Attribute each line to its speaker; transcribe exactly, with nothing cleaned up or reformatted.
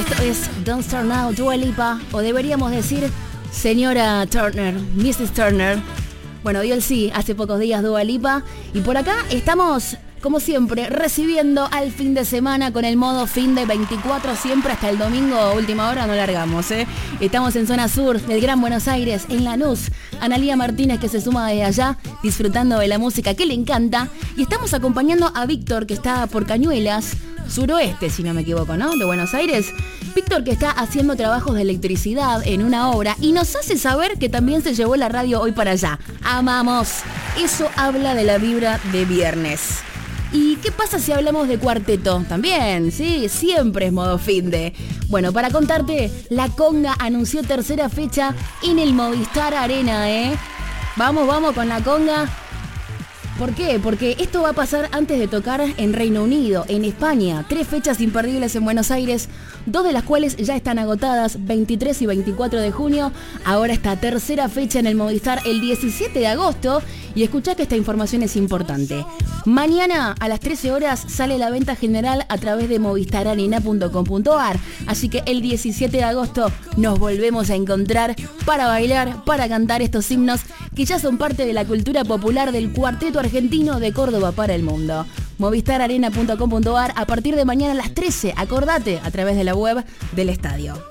Speaker 1: Esto es Don't Start Now, Dua Lipa, o deberíamos decir señora Turner, missus Turner. Bueno, dio el sí hace pocos días Dua Lipa, y por acá estamos, como siempre, recibiendo al fin de semana con el modo fin de veinticuatro, siempre hasta el domingo, última hora, no largamos, ¿eh? Estamos en zona sur del Gran Buenos Aires, en Lanús. Analía Martínez, que se suma de allá, disfrutando de la música que le encanta. Y estamos acompañando a Víctor, que está por Cañuelas, suroeste, si no me equivoco, ¿no? De Buenos Aires. Víctor, que está haciendo trabajos de electricidad en una obra y nos hace saber que también se llevó la radio hoy para allá. ¡Amamos! Eso habla de la vibra de viernes. ¿Y qué pasa si hablamos de cuarteto? También, sí, siempre es modo finde. Bueno, para contarte, La Conga anunció tercera fecha en el Movistar Arena, ¿eh? Vamos, vamos con La Conga. ¿Por qué? Porque esto va a pasar antes de tocar en Reino Unido, en España. Tres fechas imperdibles en Buenos Aires, dos de las cuales ya están agotadas, veintitrés y veinticuatro de junio. Ahora esta tercera fecha en el Movistar el diecisiete de agosto. Y escuchá que esta información es importante. Mañana a las trece horas sale la venta general a través de movistar arena punto com punto a r. Así que el diecisiete de agosto nos volvemos a encontrar para bailar, para cantar estos himnos que ya son parte de la cultura popular del cuarteto argentino de Córdoba para el mundo. movistar arena punto com punto a r a partir de mañana a las trece, acordate, a través de la web del estadio.